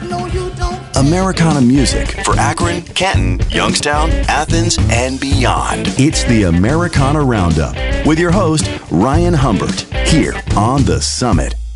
Americana music for Akron, Canton, Youngstown, Athens, and beyond. It's the Americana Roundup with your host, Ryan Humbert, here on The Summit.